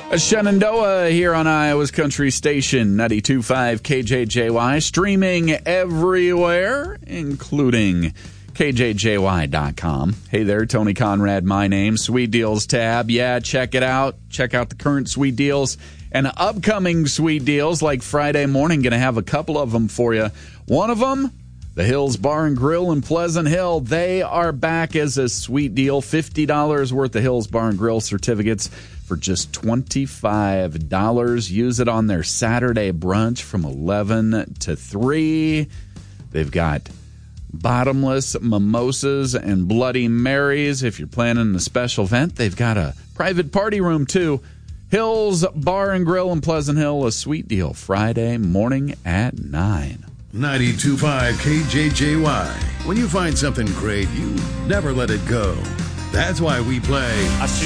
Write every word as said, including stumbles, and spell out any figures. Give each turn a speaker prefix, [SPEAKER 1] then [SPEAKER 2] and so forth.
[SPEAKER 1] Shenandoah here on Iowa's Country Station, ninety-two point five K J J Y, streaming everywhere, including K J J Y dot com. Hey there, Tony Conrad, my name. Sweet Deals tab. Yeah, check it out. Check out the current sweet deals and upcoming sweet deals like Friday morning. Going to have a couple of them for you. One of them, the Hills Bar and Grill in Pleasant Hill. They are back as a sweet deal. fifty dollars worth of Hills Bar and Grill certificates for just twenty-five dollars. Use it on their Saturday brunch from eleven to three. They've got bottomless mimosas and Bloody Marys. If you're planning a special event, they've got a private party room too. Hills Bar and Grill in Pleasant Hill, a sweet deal Friday morning at nine.
[SPEAKER 2] ninety-two point five K J J Y. When you find something great, you never let it go. That's why we play